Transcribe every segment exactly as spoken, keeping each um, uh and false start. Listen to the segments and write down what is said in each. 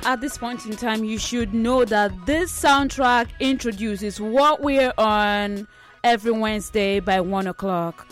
At this point in time, you should know that this soundtrack introduces what we're on every Wednesday by one o'clock.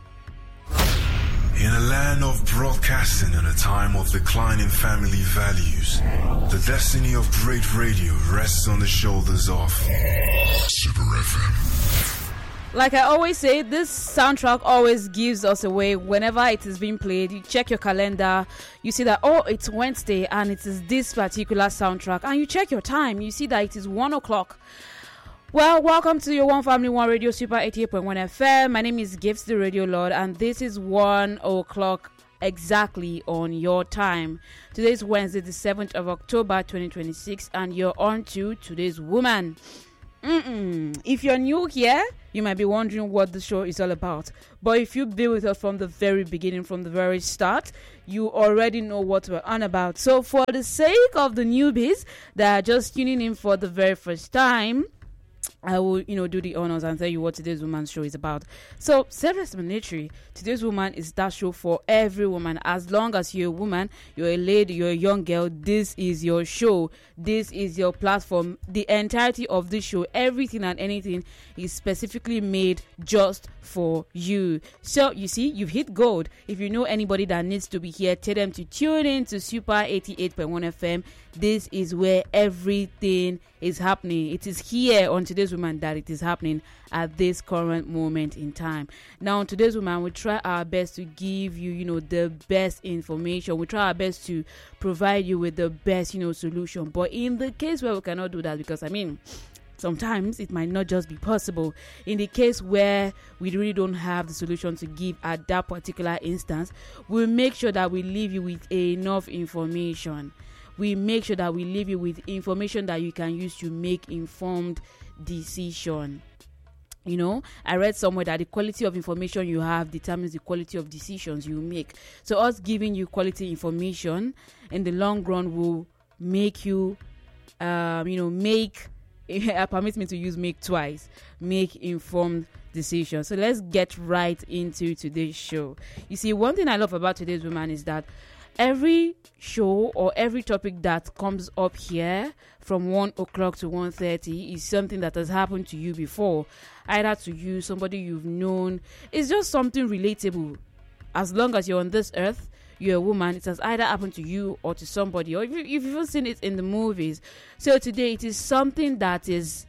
In a land of broadcasting and a time of declining family values, the destiny of great radio rests on the shoulders of Super F M. Like I always say, this soundtrack always gives us away whenever it is being played. You check your calendar, you see that, oh, it's Wednesday and it is this particular soundtrack. And you check your time, you see that it is one o'clock. Well, welcome to your One Family, One Radio, Super eighty-eight point one F M. My name is Gifts, the Radio Lord, and this is one o'clock exactly on your time. Today is Wednesday, the seventh of October, twenty twenty-six, and you're on to Today's Woman. Mm-mm. If you're new here, you might be wondering what the show is all about. But if you've been with us from the very beginning, from the very start, you already know what we're on about. So for the sake of the newbies that are just tuning in for the very first time, I will, you know, do the honors and tell you what Today's Woman show is about. So, self-explanatory. Today's Woman is that show for every woman. As long as you're a woman, you're a lady, you're a young girl, this is your show. This is your platform. The entirety of this show, everything and anything, is specifically made just for you. So, you see, you've hit gold. If you know anybody that needs to be here, tell them to tune in to Super eighty-eight point one F M. This is where everything is happening. It is here on Today's Woman that it is happening at this current moment in time. Now, on Today's Woman, we try our best to give you, you know, the best information. We try our best to provide you with the best, you know, solution. But in the case where we cannot do that, because I mean, sometimes it might not just be possible. In the case where we really don't have the solution to give at that particular instance, we'll make sure that we leave you with enough information. We make sure that we leave you with information that you can use to make informed decision. You know, I read somewhere that the quality of information you have determines the quality of decisions you make. So us giving you quality information in the long run will make you, um, you know, make, permit me to use make twice, make informed decisions. So let's get right into today's show. You see, one thing I love about Today's Woman is that every show or every topic that comes up here from one o'clock to one thirty is something that has happened to you before, either to you, somebody you've known. It's just something relatable. As long as you're on this earth, you're a woman, it has either happened to you or to somebody, or if you've even seen it in the movies. So today it is something that is,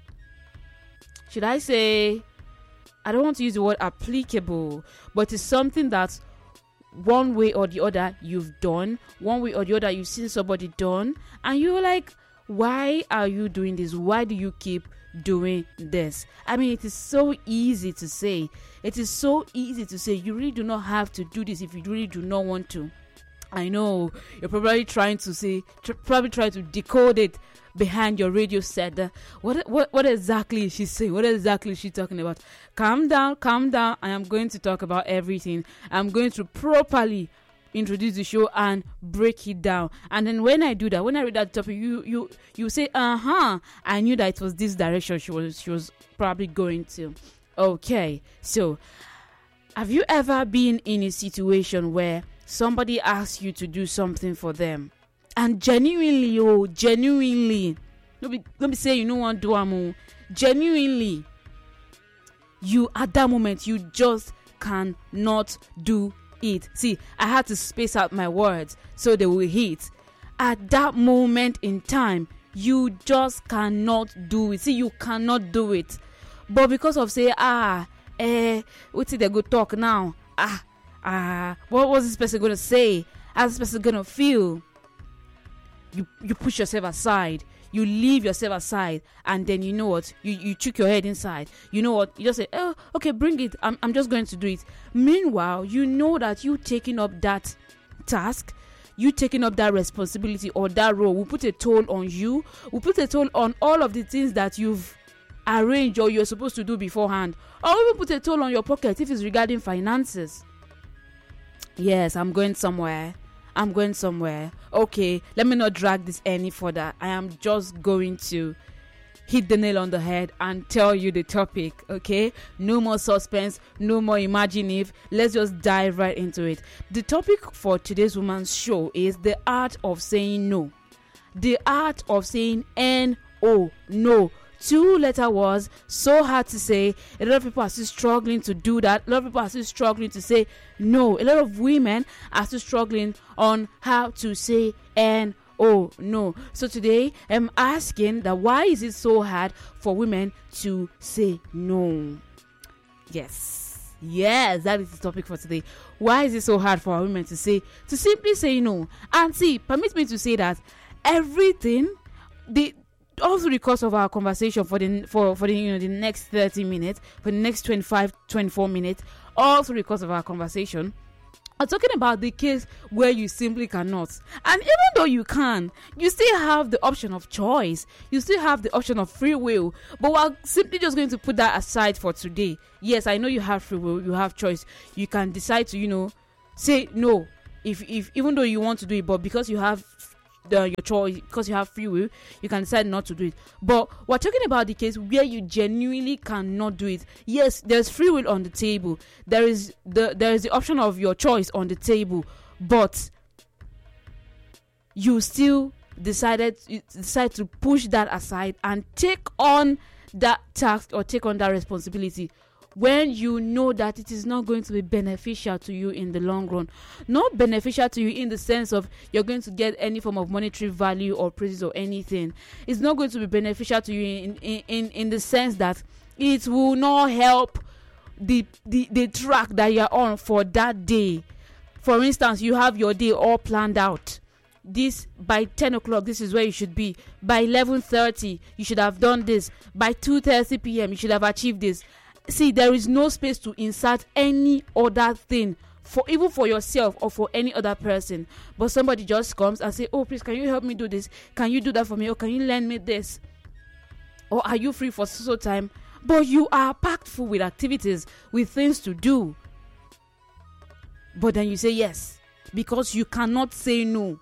should I say, I don't want to use the word applicable, but it's something that's one way or the other you've done, one way or the other you've seen somebody done, and you're like, why are you doing this? Why do you keep doing this? I mean, it is so easy to say. It is so easy to say. You really do not have to do this if you really do not want to. I know you're probably trying to say, tr- probably trying to decode it behind your radio set. Uh, what what what exactly is she saying? What exactly is she talking about? Calm down, calm down. I am going to talk about everything. I'm going to properly introduce the show and break it down. And then when I do that, when I read that topic, you you you say, uh-huh, I knew that it was this direction she was she was probably going to. Okay, so have you ever been in a situation where somebody asks you to do something for them, and genuinely, oh, genuinely, let me let me say you know what do am, genuinely, you at that moment you just cannot do it. See, I had to space out my words so they will hit. At that moment in time, you just cannot do it. See, you cannot do it. But because of say, ah, eh, what's it they go talk now? Ah, ah, what was this person gonna say? How's this person gonna feel? You you push yourself aside. You leave yourself aside, and then you know what? You you chuck your head inside. You know what? You just say, oh, okay, bring it. I'm I'm just going to do it. Meanwhile, you know that you taking up that task, you taking up that responsibility or that role will put a toll on you. Will put a toll on all of the things that you've arranged or you're supposed to do beforehand, or even put a toll on your pocket if it's regarding finances. Yes, I'm going somewhere. I'm going somewhere. Okay, let me not drag this any further. I am just going to hit the nail on the head and tell you the topic, okay? No more suspense, no more imaginative. Let's just dive right into it. The topic for today's woman's show is the art of saying no. The art of saying N O, no. Two letter words, so hard to say. A lot of people are still struggling to do that. A lot of people are still struggling to say no. A lot of women are still struggling on how to say N O, no. So today I'm asking that why is it so hard for women to say no? Yes. Yes, that is the topic for today. Why is it so hard for women to say, to simply say no? And see, permit me to say that everything, the all through the course of our conversation for the for for the you know the next thirty minutes, for the next twenty-five, twenty-four minutes, all through the course of our conversation, I'm talking about the case where you simply cannot. And even though you can, you still have the option of choice. You still have the option of free will. But we're simply just going to put that aside for today. Yes, I know you have free will, you have choice. You can decide to, you know, say no if if even though you want to do it, but because you have The, your choice, because you have free will, you can decide not to do it. But we're talking about the case where you genuinely cannot do it. Yes, there's free will on the table. There is the there is the option of your choice on the table, but you still decided you decide to push that aside and take on that task or take on that responsibility when you know that it is not going to be beneficial to you in the long run. Not beneficial to you in the sense of you're going to get any form of monetary value or praises or anything. It's not going to be beneficial to you in in, in, in the sense that it will not help the, the, the track that you're on for that day. For instance, you have your day all planned out. This by ten o'clock, this is where you should be. By eleven thirty, you should have done this. By two thirty p.m., you should have achieved this. See, there is no space to insert any other thing for even for yourself or for any other person. But somebody just comes and say, oh, please, can you help me do this? Can you do that for me? Or can you lend me this? Or are you free for so time? But you are packed full with activities, with things to do. But then you say yes, because you cannot say no.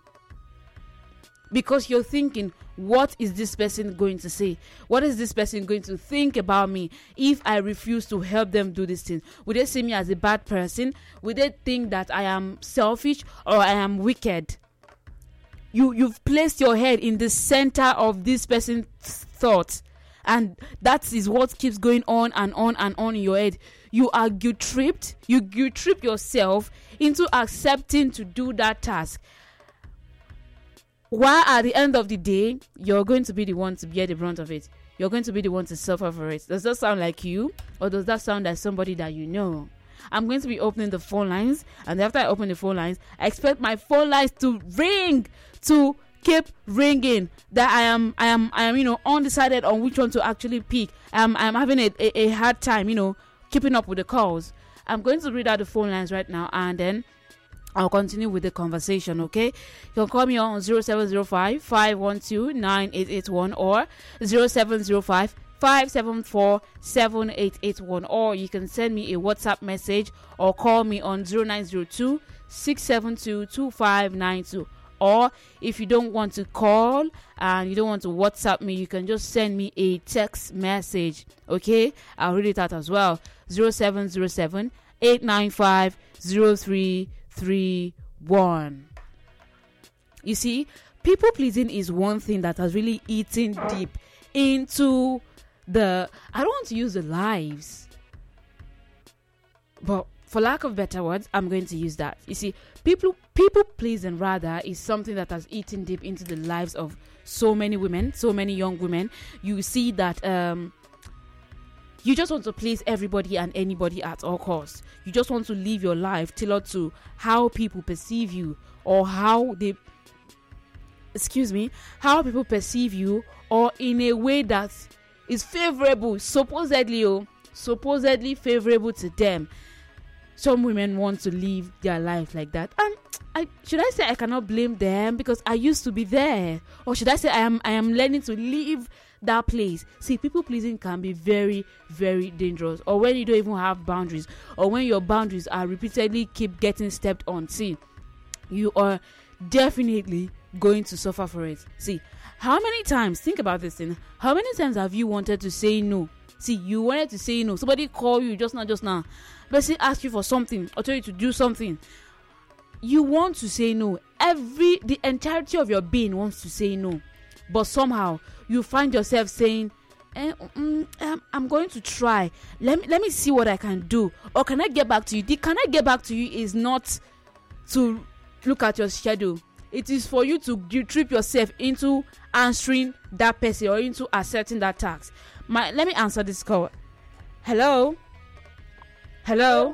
Because you're thinking, what is this person going to say? What is this person going to think about me if I refuse to help them do this thing? Would they see me as a bad person? Would they think that I am selfish or I am wicked? You, you've placed your head in the center of this person's thoughts. And that is what keeps going on and on and on in your head. You are guilt-tripped. You guilt-trip yourself into accepting to do that task. While at the end of the day, you're going to be the one to bear the brunt of it. You're going to be the one to suffer for it. Does that sound like you? Or does that sound like somebody that you know? I'm going to be opening the phone lines. And after I open the phone lines, I expect my phone lines to ring, to keep ringing. That I am, I am, I am, you know, undecided on which one to actually pick. I'm, I'm having a, a, a hard time, you know, keeping up with the calls. I'm going to read out the phone lines right now, and then I'll continue with the conversation, okay? You can call me on zero seven zero five, five one two, nine eight eight one or zero seven zero five, five seven four, seven eight eight one, or you can send me a WhatsApp message or call me on zero nine zero two, six seven two, two five nine two. Or if you don't want to call and you don't want to WhatsApp me, you can just send me a text message, okay? I'll read it out as well. zero seven zero seven, eight nine five, zero three three one. You see, people pleasing is one thing that has really eaten deep into the, I don't want to use the lives, but for lack of better words, I'm going to use that. You see, people people pleasing rather is something that has eaten deep into the lives of so many women, so many young women. You see that um you just want to please everybody and anybody at all costs. You just want to live your life tailored to how people perceive you, or how they, excuse me, how people perceive you, or in a way that is favorable, supposedly, oh, supposedly favorable to them. Some women want to live their life like that, and I should I say I cannot blame them, because I used to be there, or should I say I am I am learning to live that place. See, people pleasing can be very, very dangerous, or when you don't even have boundaries, or when your boundaries are repeatedly keep getting stepped on. See, you are definitely going to suffer for it. See, how many times, think about this thing, how many times have you wanted to say no? See, you wanted to say no, somebody call you just now just now person ask you for something or tell you to do something, you want to say no. every the entirety of your being wants to say no, but somehow you find yourself saying, eh, mm, um, I'm going to try. Let me let me see what I can do, or can I get back to you? The can I get back to you is not to look at your schedule. It is for you to you trip yourself into answering that person or into accepting that task. My let me answer this call. Hello. Hello.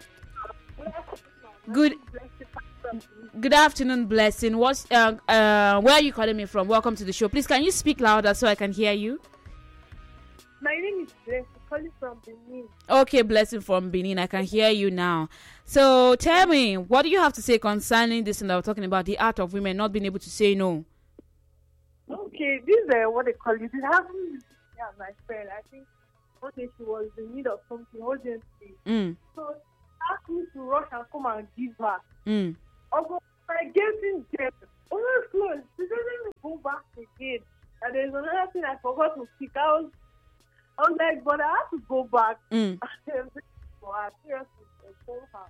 Good. Good afternoon, Blessing. What's uh, uh where are you calling me from? Welcome to the show. Please, can you speak louder so I can hear you? My name is Blessing, calling from Benin. Okay, Blessing from Benin. I can hear you now. So tell me, what do you have to say concerning this and I was talking about the art of women not being able to say no? Okay, this is uh, what they call it. It happened with me and my friend. I think one day she was in need of something urgently. Mm. So she asked me to rush and come and give her. Mm. Although I getting there, almost close. She doesn't go back again. And there's another thing I forgot to pick out. I was like, but I have to go back. Mm. For her, seriously, I told her.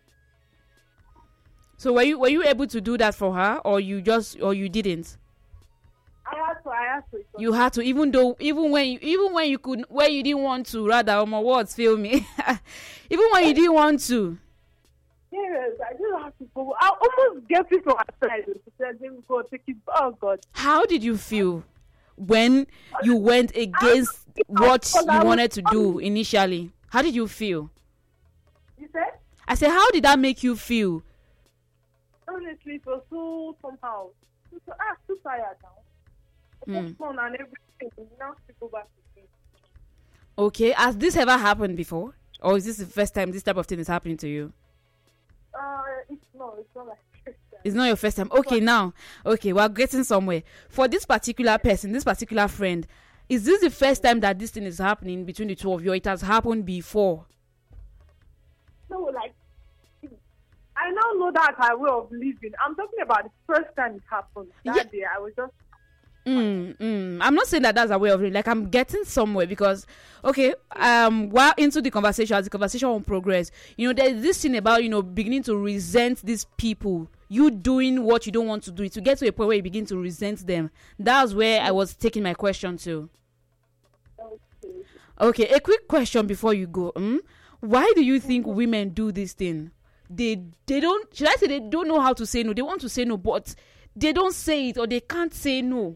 So were you were you able to do that for her, or you just or you didn't? I had to. I had to. You had to, even though even when you even when you could when you didn't want to. Rather, on my words, feel me. Even when you didn't want to. Yes, I just have to go. I almost get it from her side. She said, "Let me go take it." Oh God! How did you feel when you went against what you wanted to do initially? How did you feel? You said? I said, how did that make you feel? Honestly, it was so somehow. So, ah, too tired now. Hmm. Fun and everything. Now to go back again. Okay, has this ever happened before, or is this the first time this type of thing is happening to you? Uh, it's no, it's not like first time. It's not your first time. Okay, now, okay, we're getting somewhere. For this particular person, this particular friend, is this the first time that this thing is happening between the two of you? Or it has happened before? So, like, I now know that her way of living. I'm talking about the first time it happened. That Yeah. day, I was just. Mm, mm. I'm not saying that that's a way of living. Like, I'm getting somewhere because, okay, um, while into the conversation, as the conversation will progress, you know, there's this thing about, you know, beginning to resent these people. You doing what you don't want to do. To get to a point where you begin to resent them. That's where I was taking my question to. Okay. Okay, a quick question before you go. Hmm? Why do you think women do this thing? They they don't. Should I say they don't know how to say no? They want to say no, but they don't say it or they can't say no.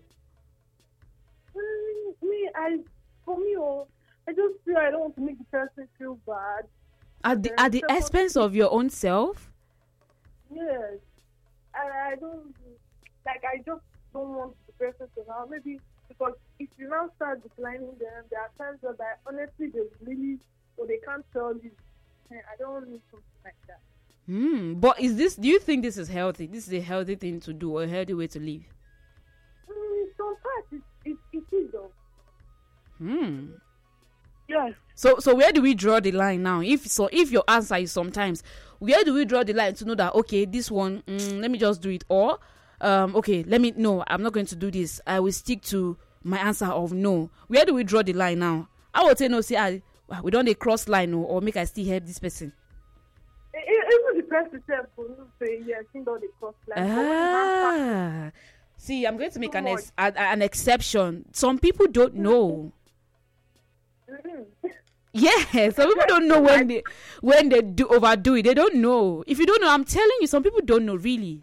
Mm, me, I, for me, oh, I just feel I don't want to make the person feel bad. At the at the expense of your own self. Yes. I, I don't, like, I just don't want the person to know. Maybe because if you now start declining them, there are times where that honestly they really, or they can't tell you. I don't need something like that. Hmm. But is this? Do you think this is healthy? This is a healthy thing to do or a healthy way to live? Mm, sometimes it, it, it is though. Hmm. Yes. So so where do we draw the line now? If so, if your answer is sometimes, where do we draw the line to know that okay, this one, mm, let me just do it, or um, okay, let me no, I'm not going to do this. I will stick to my answer of no. Where do we draw the line now? I would say no. See, I we don't dey cross line or, or make I still help this person. E- Even the person itself will not say yes, think all the cross line. Ah, see, I'm going to make Too an ex- a- an exception. Some people don't know. Mm-hmm. Yeah, some people don't know when they when they do overdo it. They don't know. If you don't know, I'm telling you, some people don't know really.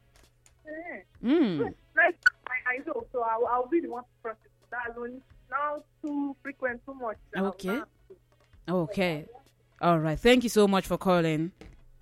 Mm. Like, I, I know, so I'll, I'll be the one to process it. That's when now too frequent, too much. that I'll Okay. not have to. Okay. All right. Thank you so much for calling.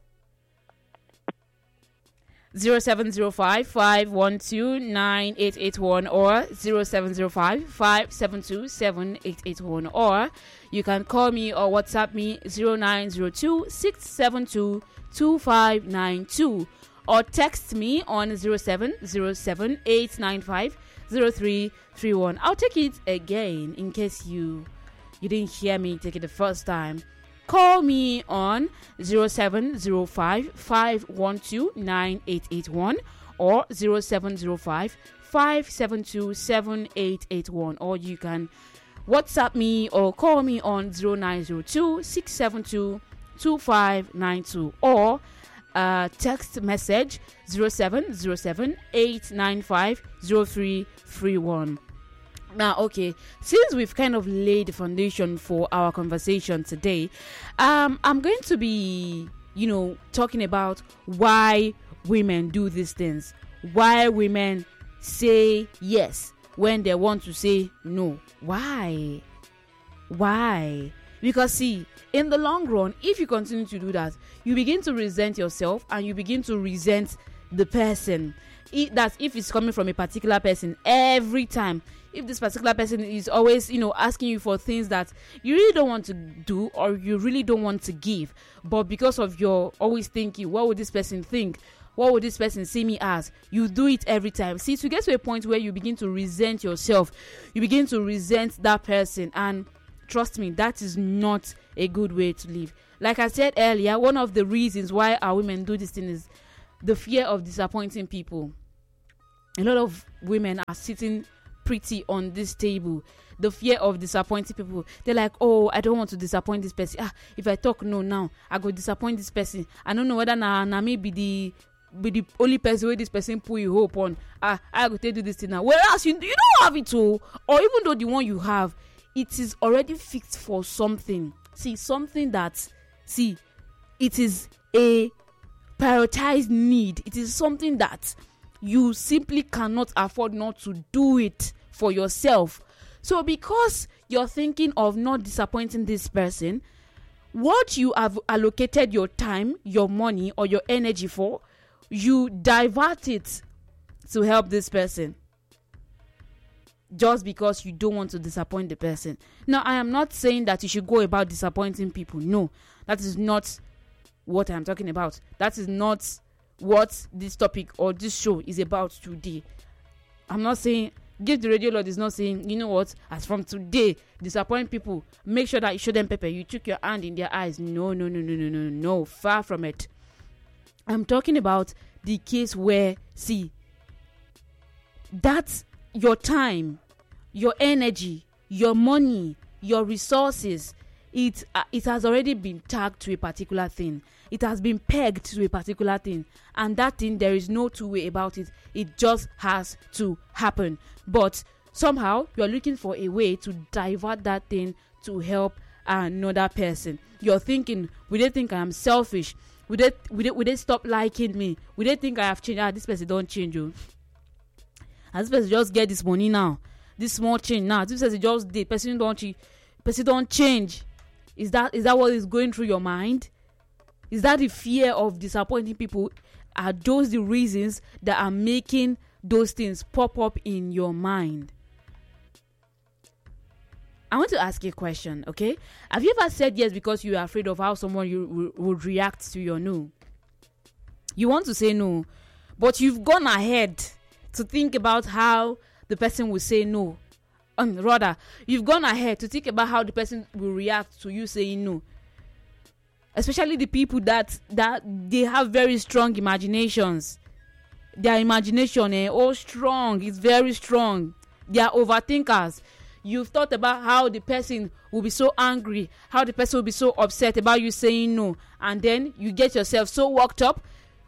Zero seven zero five five one two nine eight eight one or zero seven zero five five seven two seven eight eight one, or you can call me or WhatsApp me zero nine zero two six seven two two five nine two, or text me on zero seven zero seven eight nine five zero three three one. I'll take it again in case you you didn't hear me take it the first time. Call me on zero seven zero five five one two nine eight eight one or zero seven zero five five seven two seven eight eight one, or you can WhatsApp me or call me on zero nine zero two six seven two two five nine two, or uh, text message zero seven zero seven eight nine five zero three three one. Now, okay, since we've kind of laid the foundation for our conversation today, um, I'm going to be, you know, talking about why women do these things, why women say yes when they want to say no. Why? Why? Because see, in the long run, if you continue to do that, you begin to resent yourself and you begin to resent the person. It, that's if it's coming from a particular person every time. If this particular person is always, you know, asking you for things that you really don't want to do or you really don't want to give, but because of your always thinking, what would this person think? What would this person see me as? You do it every time. See, to get to a point where you begin to resent yourself, you begin to resent that person, and trust me, that is not a good way to live. Like I said earlier, one of the reasons why our women do this thing is the fear of disappointing people. A lot of women are sitting pretty on this table. The fear of disappointing people. They're like, oh, I don't want to disappoint this person. Ah, if I talk no now, I go disappoint this person. I don't know whether na na maybe the be the only person where this person put you hope on. Ah, I go tell you this thing now. Whereas you, you don't have it all, or even though the one you have, it is already fixed for something. See, something that, see, it is a prioritized need. It is something that you simply cannot afford not to do it for yourself. So because you're thinking of not disappointing this person, what you have allocated your time, your money, or your energy for, you divert it to help this person just because you don't want to disappoint the person. Now, I am not saying that you should go about disappointing people. No, that is not what I'm talking about. That is not what this topic or this show is about today. I'm not saying, Give the Radio Lord is not saying, you know what, as from today, disappoint people, make sure that you show them pepper, you took your hand in their eyes. No, no, no, no, no, no, no, far from it. I'm talking about the case where, see, that's your time, your energy, your money, your resources, it uh, it has already been tagged to a particular thing. It has been pegged to a particular thing, and that thing, there is no two way about it. It just has to happen. But somehow you're looking for a way to divert that thing to help another person. You're thinking, would they think I am selfish? Would they would they, would they stop liking me? Would they think I have changed? Ah, this person don't change you. And this person just get this money now, this small change now. This person just did. Person don't change. Person don't change. Is that is that what is going through your mind? Is that the fear of disappointing people? Are those the reasons that are making those things pop up in your mind? I want to ask you a question, okay? Have you ever said yes because you are afraid of how someone you w- would react to your no? You want to say no, but you've gone ahead to think about how the person will say no. Um, rather, you've gone ahead to think about how the person will react to you saying no. Especially the people that that they have very strong imaginations. Their imagination, eh, oh strong, it's very strong. They are overthinkers. You've thought about how the person will be so angry, how the person will be so upset about you saying no, and then you get yourself so worked up,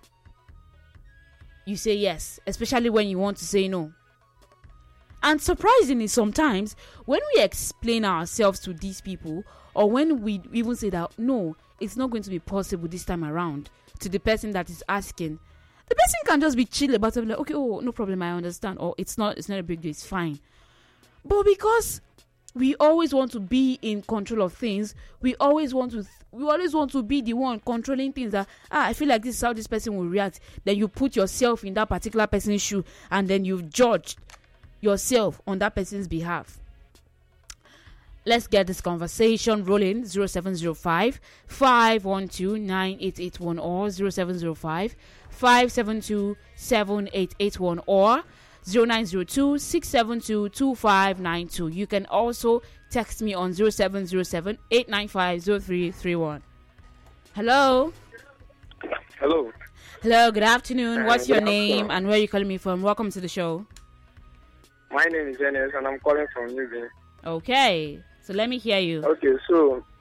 you say yes, especially when you want to say no. And surprisingly, sometimes when we explain ourselves to these people, or when we even say that no, it's not going to be possible this time around, to the person that is asking, the person can just be chill about it, like, okay, oh, no problem, I understand, or it's not, it's not a big deal, it's fine. But because we always want to be in control of things, we always want to, th- we always want to be the one controlling things. That ah, I feel like this is how this person will react. Then you put yourself in that particular person's shoe, and then you've judged yourself on that person's behalf. Let's get this conversation rolling. zero seven zero five, five one two, nine eight eight one or zero seven zero five, five seven two, seven eight eight one or zero nine zero two, six seven two, two five nine two. You can also text me on zero seven zero seven, eight nine five, zero three three one. Hello. Hello. Hello, good afternoon. What's Uh, your good name afternoon. and where are you calling me from? Welcome to the show. My name is Enes and I'm calling from New Benin. Okay, so let me hear you. Okay, so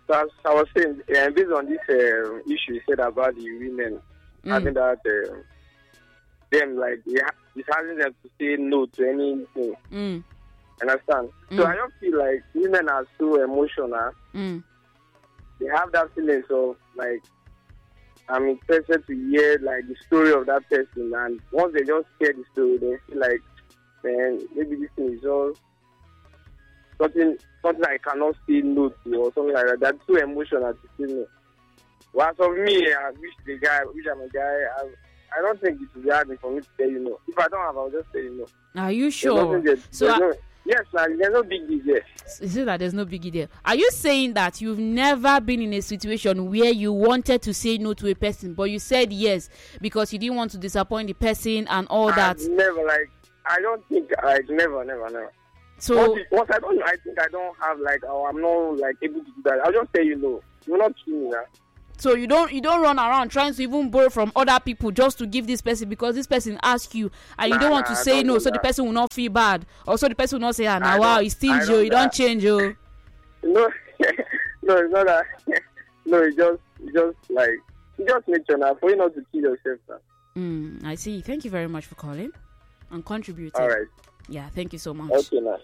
So as I was saying, uh, based on this uh, issue you said about the women Mm. having that, uh, them like yeah, it's having them to say no to anything. Mm. Understand? Mm. So I don't feel like women are so emotional. Mm. They have that feeling of like I'm interested to hear like the story of that person, and once they just hear the story, they feel like, man, maybe this thing is just something something I cannot say no to or something like that. That's too emotional to say no. Well, as of me, I wish the guy, which I'm a guy, I, I don't think it would be hard for me to tell you no. If I don't have, I'll just tell you no. Are you There's sure? nothing there. So There's I- no, yes, man, there's no big deal there. Is it that there's no biggie there? Are you saying that you've never been in a situation where you wanted to say no to a person, but you said yes because you didn't want to disappoint the person and all that? I've never, like, I don't think, like, never, never, never. So Once, it- once I don't, I think I don't have, like, oh, I'm not, like, able to do that. I'll just tell you no. You're not kill me, now. so you don't you don't run around trying to even borrow from other people just to give this person because this person asked you and you Nah, don't want nah, to I say don't no, do so the that. person will not feel bad. Also, the person will not say, ah, I now wow, don't- it's I stingy, don't you do don't that. change, oh. No, no, it's not that. No, it's just, it's just, like, it's just nature now. For you not to kill yourself now. Mm, I see. Thank you very much for calling and contributing. All right. Yeah, thank you so much. Okay, now.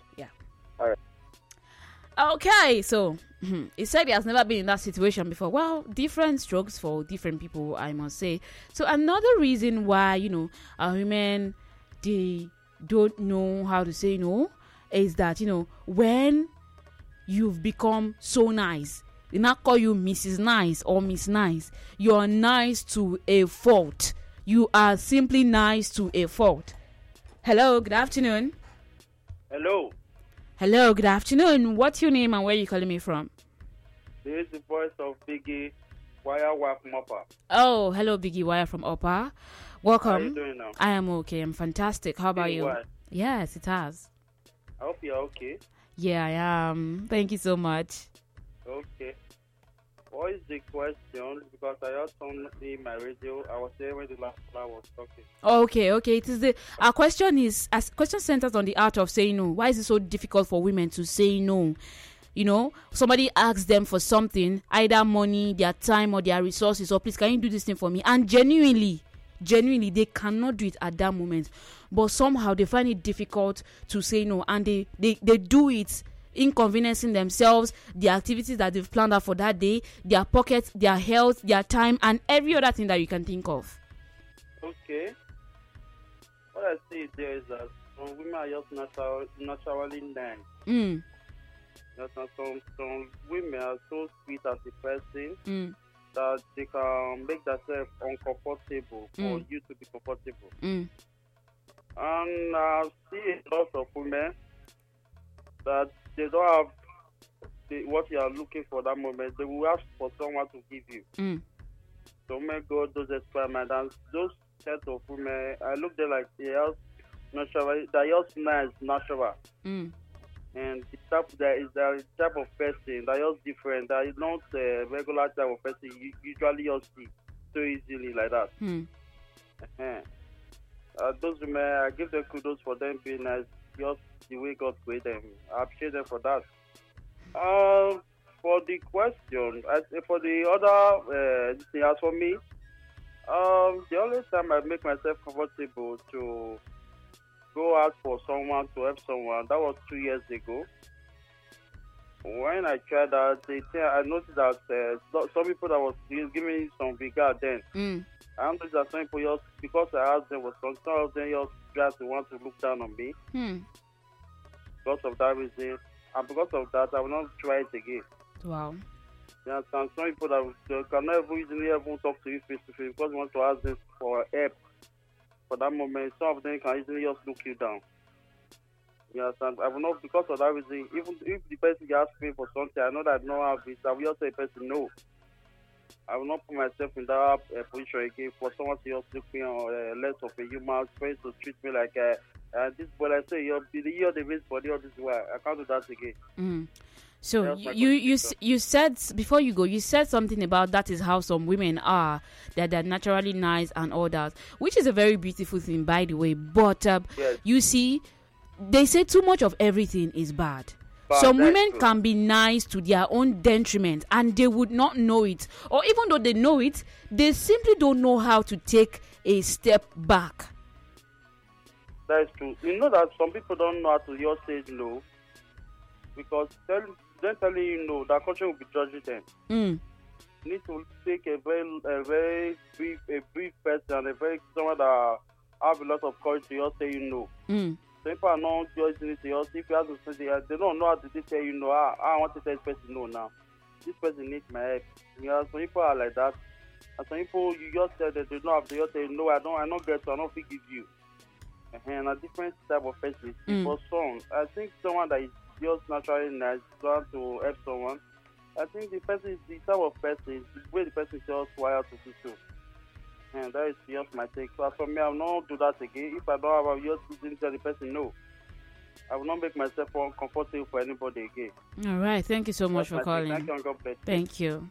Okay, so he said he has never been in that situation before. Well, different strokes for different people, I must say. So another reason why, you know, our women, they don't know how to say no is that, you know, when you've become so nice, they not call you Missus Nice or Miss Nice. You're nice to a fault. You are simply nice to a fault. Hello, good afternoon. Hello, Hello, good afternoon. What's your name and where are you calling me from? this is the voice of Biggie Wire Wap Mopper. Oh, hello, Biggie Wire from Opa. How are you Welcome. doing now? I am okay. I'm fantastic. How about Doing you? well. Yes, it has. I hope you're okay. Yeah, I am. Thank you so much. Okay. What is the question? Because I heard something in my radio. I was there when the last caller was talking. Okay, okay. It is the our question is as question centers on the art of saying no. Why is it so difficult for women to say no? You know, somebody asks them for something, either money, their time, or their resources, or please, can you do this thing for me? And genuinely, genuinely, they cannot do it at that moment. But somehow they find it difficult to say no, and they they, they do it, inconveniencing themselves, the activities that they've planned out for that day, their pockets, their health, their time, and every other thing that you can think of. Okay. What I see there is that some women are just natural, naturally nice. Mm, That some, some women are so sweet as a person mm, that they can make themselves uncomfortable for Mm. you to be comfortable. mm, And I see a lot of women that they don't have the, what you are looking for that moment. They will ask for someone to give you. mm, So women go those experiments, and those set of women, I look there like they are natural, they are just nice, natural. mm, And the type there is the type of person that is different. That is not a regular type of person you usually just see so easily like that. mm. Uh-huh. Uh, those women, I give them kudos for them being nice, just the way God created them. I appreciate them for that. Uh, for the question, as, for the other, uh, thing, as for me, um, the only time I make myself comfortable to go out for someone, to help someone, that was two years ago. When I tried that, they, I noticed that uh, some people that was giving me some regard then, Mm. I noticed that some people just, because I asked them was some of them just try to want to look down on me. Hmm. Because of that reason, and because of that, I will not try it again. Wow. You understand? Some people that they cannot even easily even talk to you face to face because you want to ask them for help. For that moment, some of them can easily just look you down. You understand? I will not, because of that reason, even if the person asks me for something, I know that I don't have it, I will just tell the person no. I will not put myself in that uh, position again for someone to just look me on uh, less of a human, trying to treat me like uh, uh, this boy. I say you're you're the best body of this way. I can't do that again. Mm. So That's my you you s- contribution. you said before you go, you said something about that is how some women are, that they're naturally nice and all that, which is a very beautiful thing, by the way. But uh, Yes. you see, they say too much of everything is bad. bad. Some That's women true. can be nice to their own detriment and they would not know it. Or even though they know it, they simply don't know how to take a step back. That is true. You know that some people don't know how to just say no, because tell, them telling you no, that country will be judging them. Mm. You need to take a very, a very brief, a brief person, a very someone that have a lot of courage to just say you no. Mm. Some people are not just in it. Just if you have to say, they, they don't know how to say you no. Ah, I want to tell this person no now. This person needs my help. You know, some people are like that. And some people, you just said that they don't have to just say no. I don't. I don't get to. I don't forgive you. And a different type of person. Mm. For some, I think someone that is just naturally nice, trying to help someone. I think the person is the type of person, the way the person is just wired to do so. And that is just my take. So for me, I will not do that again. If I don't have, I will just listen to the person no. I will not make myself uncomfortable for anybody again. All right. Thank you so much That's for my take. calling. Thank you and God bless you. Thank you.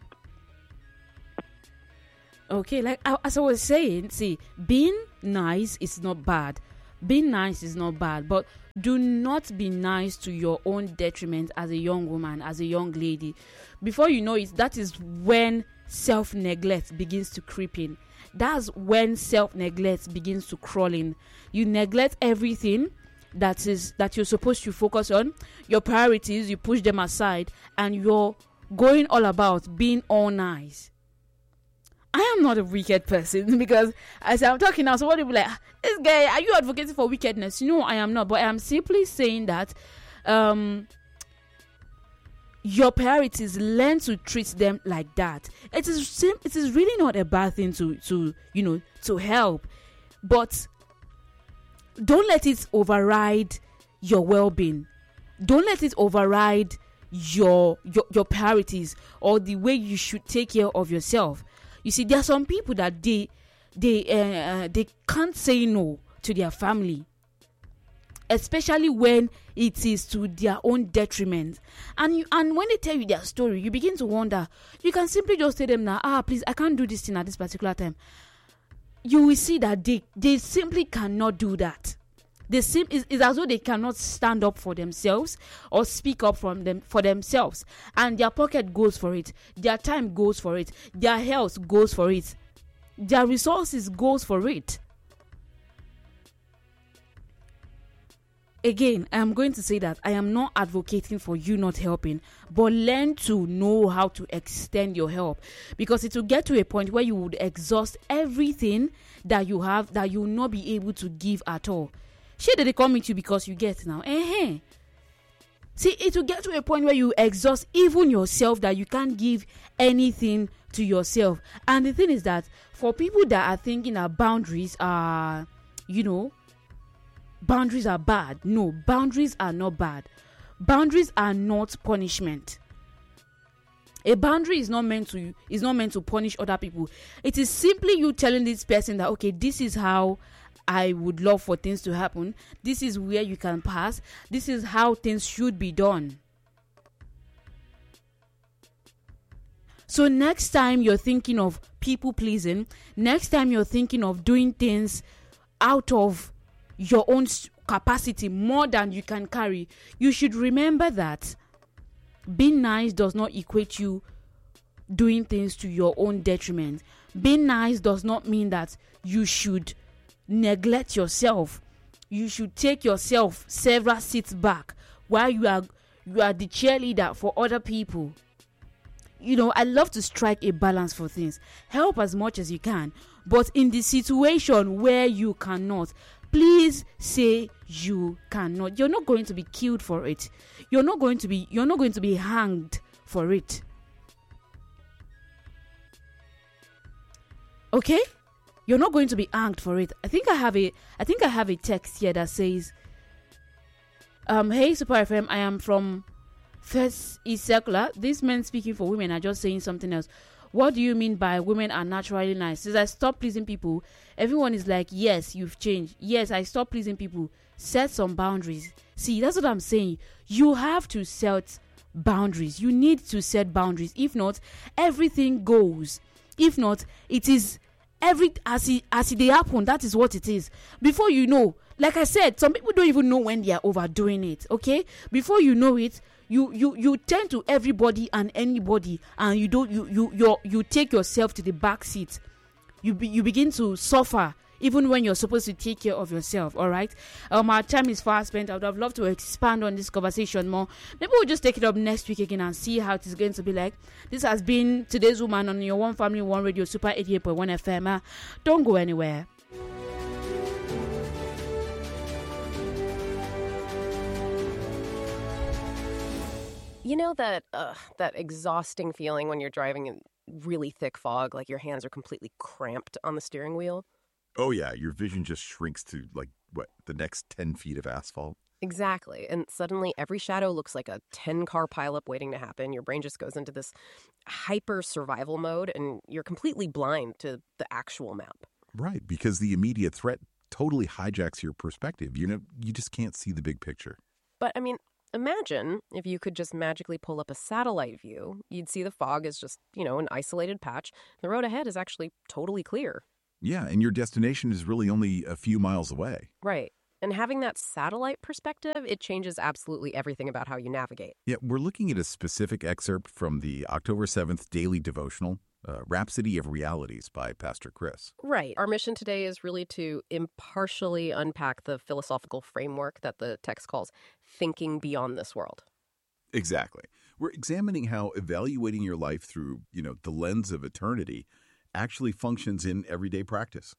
Okay, like I- as I was saying, see, being nice is not bad. Being nice is not bad, but do not be nice to your own detriment as a young woman, as a young lady. Before you know it, that is when self-neglect begins to creep in. That's when self-neglect begins to crawl in. You neglect everything that is that you're supposed to focus on. Your priorities, you push them aside, and you're going all about being all nice. I am not a wicked person, because as I'm talking now, somebody will be like, this guy, are you advocating for wickedness? No, I am not. But I am simply saying that um, your priorities, learn to treat them like that. It is sim- it is really not a bad thing to, to, you know, to help. But don't let it override your well-being. Don't let it override your, your, your priorities or the way you should take care of yourself. You see, there are some people that they they uh, they can't say no to their family, especially when it is to their own detriment. And you, and when they tell you their story, you begin to wonder. You can simply just tell them now, ah, please, I can't do this thing at this particular time. You will see that they they simply cannot do that. They seem it's, it's as though they cannot stand up for themselves or speak up from them for themselves, and their pocket goes for it, their time goes for it, their health goes for it, their resources goes for it. Again, I am going to say that I am not advocating for you not helping, but learn to know how to extend your help, because it will get to a point where you would exhaust everything that you have, that you will not be able to give at all. Shey that they come with you because you get now. Eh? See, it will get to a point where you exhaust even yourself, that you can't give anything to yourself. And the thing is that for people that are thinking that boundaries are, you know, boundaries are bad. No, boundaries are not bad. Boundaries are not punishment. A boundary is not meant to is not meant to punish other people. It is simply you telling this person that, okay, this is how I would love for things to happen. This is where you can pass. This is how things should be done. So next time you're thinking of people pleasing, next time you're thinking of doing things out of your own capacity more than you can carry, you should remember that being nice does not equate you doing things to your own detriment. Being nice does not mean that you should neglect yourself. You should take yourself several seats back while you are you are the cheerleader for other people. You know, I love to strike a balance for things. Help as much as you can, but in the situation where you cannot, please say you cannot. You're not going to be killed for it. You're not going to be you're not going to be hanged for it. Okay? You're not going to be hanged for it. I think I have a I think I have a text here that says, um, hey Super F M, I am from First East Circular. These men speaking for women are just saying something else. What do you mean by women are naturally nice? Since I stopped pleasing people, everyone is like, yes, you've changed. Yes, I stopped pleasing people. Set some boundaries. See, that's what I'm saying. You have to set boundaries. You need to set boundaries. If not, everything goes. If not, it is every as it as it they happen. That is what it is. Before you know, like I said, some people don't even know when they are overdoing it. Okay, before you know it, you you you tend to everybody and anybody, and you don't you you you you take yourself to the back seat. You be, you begin to suffer even when you're supposed to take care of yourself. All right. Um, our time is fast spent. I would have loved to expand on this conversation more. Maybe we'll just take it up next week again and see how it is going to be like. This has been Today's Woman on your One Family One Radio Super eighty-eight point one F M. Uh, don't go anywhere. You know that uh, that exhausting feeling when you're driving in really thick fog, like your hands are completely cramped on the steering wheel? Oh, yeah. Your vision just shrinks to, like, what, the next ten feet of asphalt? Exactly. And suddenly every shadow looks like a ten-car pileup waiting to happen. Your brain just goes into this hyper-survival mode, and you're completely blind to the actual map. Right, because the immediate threat totally hijacks your perspective. You know, you just can't see the big picture. But, I mean, imagine if you could just magically pull up a satellite view. You'd see the fog as just, you know, an isolated patch. The road ahead is actually totally clear. Yeah, and your destination is really only a few miles away. Right. And having that satellite perspective, it changes absolutely everything about how you navigate. Yeah, we're looking at a specific excerpt from the October seventh Daily Devotional, uh, Rhapsody of Realities by Pastor Chris. Right. Our mission today is really to impartially unpack the philosophical framework that the text calls thinking beyond this world. Exactly. We're examining how evaluating your life through, you know, the lens of eternity actually functions in everyday practice.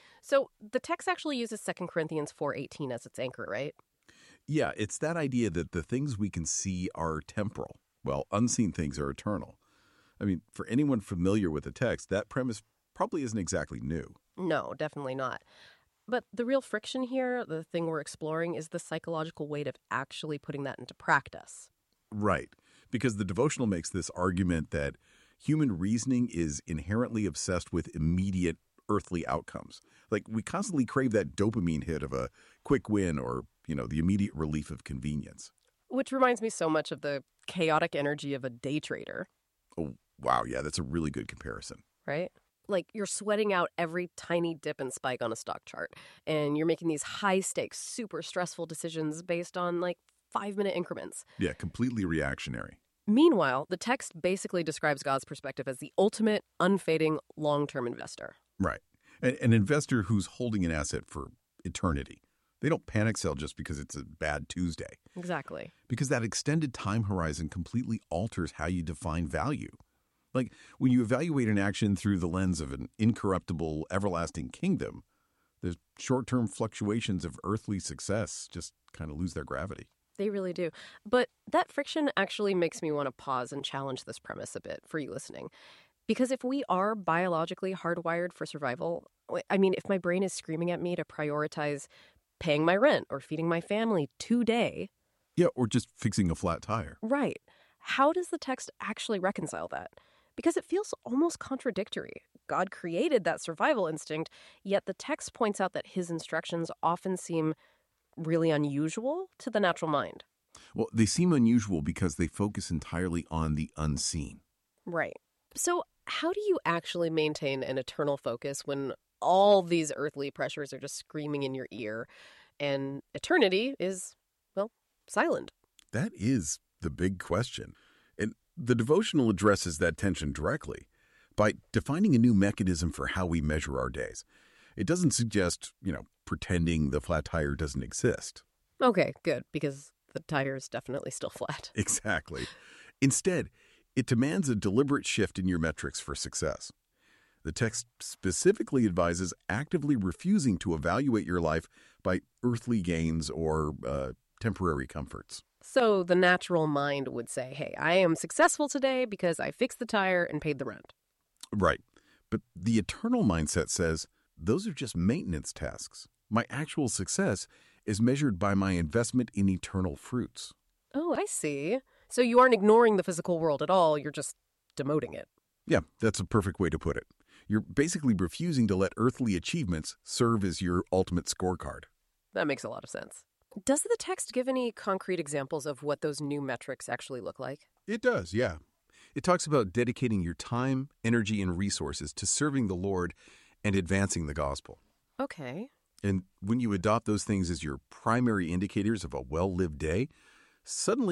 So the text actually uses Second Corinthians four eighteen as its anchor, right? Yeah, it's that idea that the things we can see are temporal, while unseen things are eternal. I mean, for anyone familiar with the text, that premise probably isn't exactly new. No, definitely not. But the real friction here, the thing we're exploring, is the psychological weight of actually putting that into practice. Right, because the devotional makes this argument that human reasoning is inherently obsessed with immediate earthly outcomes. Like, we constantly crave that dopamine hit of a quick win or, you know, the immediate relief of convenience. Which reminds me so much of the chaotic energy of a day trader. Oh, wow. Yeah, that's a really good comparison. Right? Like, you're sweating out every tiny dip and spike on a stock chart, and you're making these high-stakes, super stressful decisions based on, like, five-minute increments. Yeah, completely reactionary. Meanwhile, the text basically describes God's perspective as the ultimate, unfading, long-term investor. Right. An, an investor who's holding an asset for eternity. They don't panic sell just because it's a bad Tuesday. Exactly. Because that extended time horizon completely alters how you define value. Like, when you evaluate an action through the lens of an incorruptible, everlasting kingdom, the short-term fluctuations of earthly success just kind of lose their gravity. They really do. But that friction actually makes me want to pause and challenge this premise a bit for you listening. Because if we are biologically hardwired for survival, I mean, if my brain is screaming at me to prioritize paying my rent or feeding my family today. Yeah, or just fixing a flat tire. Right. How does the text actually reconcile that? Because it feels almost contradictory. God created that survival instinct, yet the text points out that his instructions often seem really unusual to the natural mind. Well, they seem unusual because they focus entirely on the unseen. Right. So how do you actually maintain an eternal focus when all these earthly pressures are just screaming in your ear and eternity is, well, silent? That is the big question. And the devotional addresses that tension directly by defining a new mechanism for how we measure our days. It doesn't suggest, you know, pretending the flat tire doesn't exist. Okay, good, because the tire is definitely still flat. Exactly. Instead, it demands a deliberate shift in your metrics for success. The text specifically advises actively refusing to evaluate your life by earthly gains or uh, temporary comforts. So the natural mind would say, hey, I am successful today because I fixed the tire and paid the rent. Right. But the eternal mindset says, those are just maintenance tasks. My actual success is measured by my investment in eternal fruits. Oh, I see. So you aren't ignoring the physical world at all. You're just demoting it. Yeah, that's a perfect way to put it. You're basically refusing to let earthly achievements serve as your ultimate scorecard. That makes a lot of sense. Does the text give any concrete examples of what those new metrics actually look like? It does, yeah. It talks about dedicating your time, energy, and resources to serving the Lord and advancing the gospel. Okay. And when you adopt those things as your primary indicators of a well-lived day, suddenly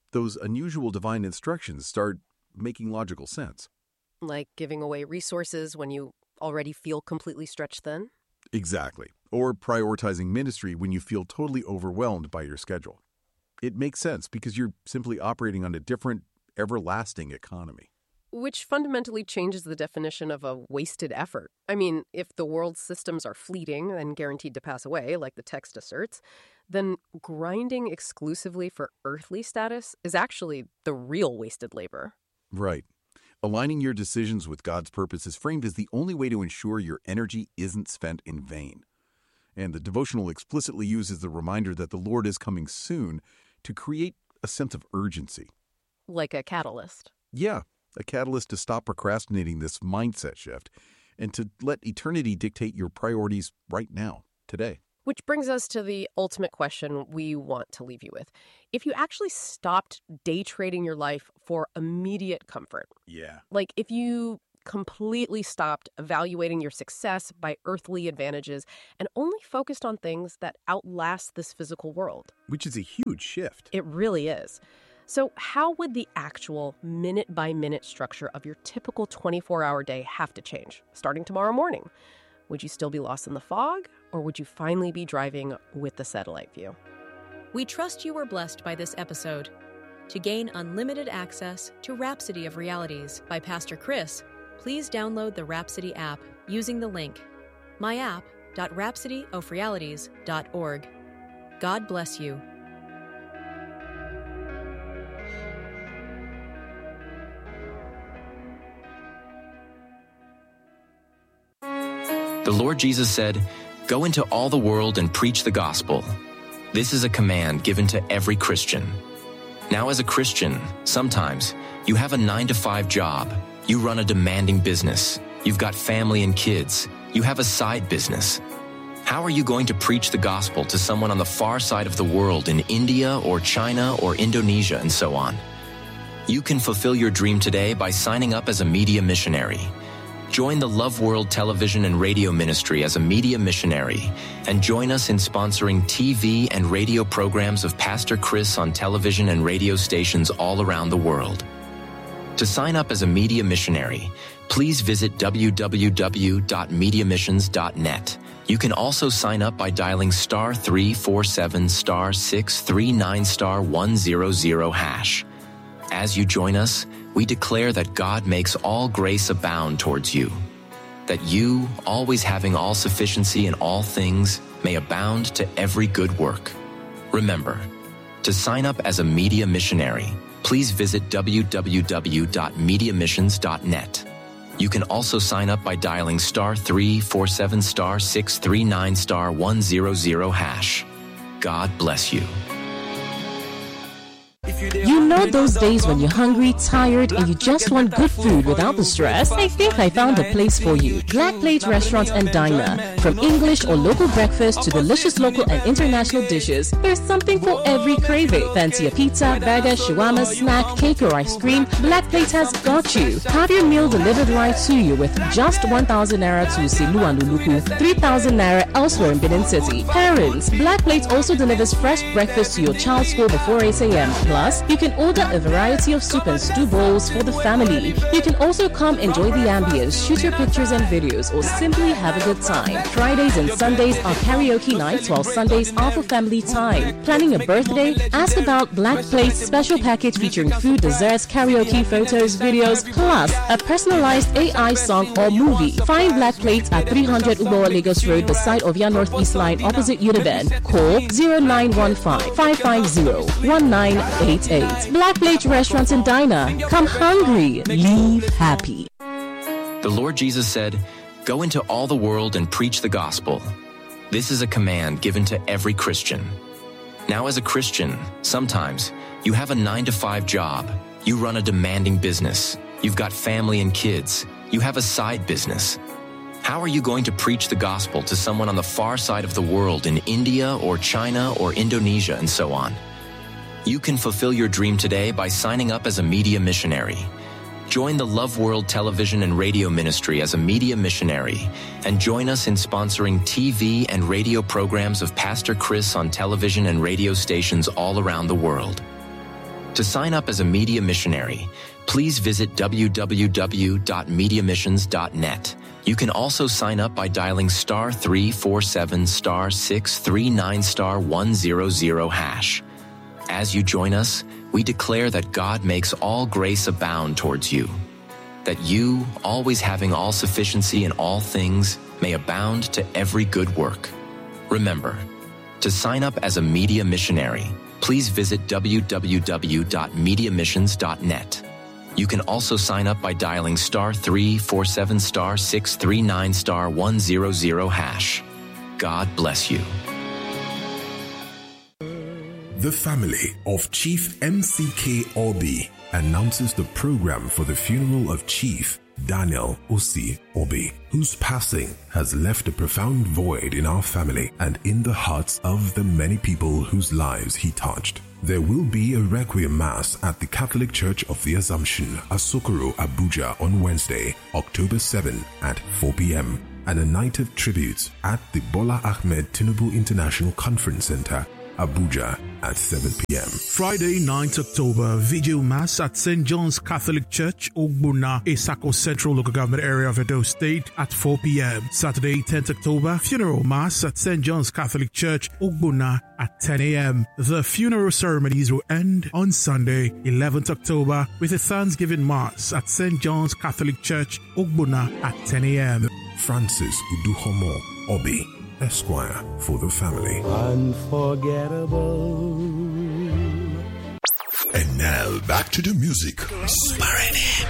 those unusual divine instructions start making logical sense. Like giving away resources when you already feel completely stretched thin? Exactly. Or prioritizing ministry when you feel totally overwhelmed by your schedule. It makes sense because you're simply operating on a different, everlasting economy. Which fundamentally changes the definition of a wasted effort. I mean, if the world's systems are fleeting and guaranteed to pass away, like the text asserts, then grinding exclusively for earthly status is actually the real wasted labor. Right. Aligning your decisions with God's purpose is framed as the only way to ensure your energy isn't spent in vain. And the devotional explicitly uses the reminder that the Lord is coming soon to create a sense of urgency. Like a catalyst. Yeah, a catalyst to stop procrastinating this mindset shift and to let eternity dictate your priorities right now, today. Which brings us to the ultimate question we want to leave you with. If you actually stopped day trading your life for immediate comfort, yeah, like if you completely stopped evaluating your success by earthly advantages and only focused on things that outlast this physical world. Which is a huge shift. It really is. So how would the actual minute-by-minute structure of your typical twenty-four hour day have to change, starting tomorrow morning? Would you still be lost in the fog, or would you finally be driving with the satellite view? We trust you were blessed by this episode. To gain unlimited access to Rhapsody of Realities by Pastor Chris, please download the Rhapsody app using the link my app dot rhapsody of realities dot org. God bless you. The Lord Jesus said, "Go into all the world and preach the gospel." This is a command given to every Christian. Now, as a Christian, sometimes you have a nine to five job, you run a demanding business, you've got family and kids, you have a side business. How are you going to preach the gospel to someone on the far side of the world in India or China or Indonesia and so on? You can fulfill your dream today by signing up as a media missionary. Join the Love World television and radio ministry as a media missionary and join us in sponsoring T V and radio programs of Pastor Chris on television and radio stations all around the world. To sign up as a media missionary, please visit w w w dot media missions dot net. You can also sign up by dialing star three four seven star six three nine star one zero zero hash. As you join us, we declare that God makes all grace abound towards you, that you, always having all sufficiency in all things, may abound to every good work. Remember, to sign up as a media missionary, please visit w w w dot media missions dot net. You can also sign up by dialing star three four seven star six three nine star one zero zero hash. God bless you. You know those days when you're hungry, tired, and you just want good food without the stress? I think I found a place for you. Black Plate Restaurant and Diner. From English or local breakfast to delicious local and international dishes, there's something for every craving. Fancy a pizza, burger, shawarma, snack, cake, or ice cream? Black Plate has got you. Have your meal delivered right to you with just one thousand naira to Silu and Luluku, three thousand naira elsewhere in Benin City. Parents, Black Plate also delivers fresh breakfast to your child's school before eight a m Plus, you can order a variety of soup and stew bowls for the family. You can also come enjoy the ambience, shoot your pictures and videos, or simply have a good time. Fridays and Sundays are karaoke nights, while Sundays are for family time. Planning a birthday? Ask about Black Plate's special package featuring food, desserts, karaoke, photos, videos, plus a personalized A I song or movie. Find Black Plate at three hundred Uboa Lagos Road beside Ovia North East Line opposite Uniben. Call zero nine one five, five five zero, one nine eight eight. Black Plate Restaurants and Diner. Come hungry, leave happy. The Lord Jesus said, "Go into all the world and preach the gospel." This is a command given to every Christian. Now, as a Christian, sometimes you have a nine to five job, you run a demanding business, you've got family and kids, you have a side business. How are you going to preach the gospel to someone on the far side of the world in India or China or Indonesia and so on? You can fulfill your dream today by signing up as a media missionary. Join the Love World television and radio ministry as a media missionary and join us in sponsoring T V and radio programs of Pastor Chris on television and radio stations all around the world. To sign up as a media missionary, please visit w w w dot media missions dot net. You can also sign up by dialing star three four seven star six three nine star one zero zero hash. As you join us, we declare that God makes all grace abound towards you, that you, always having all sufficiency in all things, may abound to every good work. Remember, to sign up as a media missionary, please visit w w w dot media missions dot net. You can also sign up by dialing star three four seven star six three nine star one zero zero hash. God bless you. The family of Chief M C K Obi announces the program for the funeral of Chief Daniel Osi Obi, whose passing has left a profound void in our family and in the hearts of the many people whose lives he touched. There will be a Requiem Mass at the Catholic Church of the Assumption, Asokoro, Abuja on Wednesday, October seventh at four p.m. and a night of tributes at the Bola Ahmed Tinubu International Conference Center, Abuja at seven p.m. Friday, ninth October, Vigil Mass at Saint John's Catholic Church, Ogbuna, Esako Central Local Government Area of Edo State at four p.m. Saturday, tenth October, Funeral Mass at Saint John's Catholic Church, Ogbuna at ten a.m. The funeral ceremonies will end on Sunday, eleventh October, with a Thanksgiving Mass at Saint John's Catholic Church, Ogbuna at ten a.m. Francis Uduhomo Obi, Esquire, for the family. Unforgettable. And now back to the music.